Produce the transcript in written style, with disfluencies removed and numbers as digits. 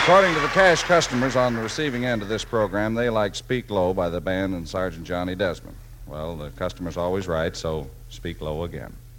According to the cash customers on the receiving end of this program, they like Speak Low by the band and Sergeant Johnny Desmond. Well, the customer's always right, so speak low again.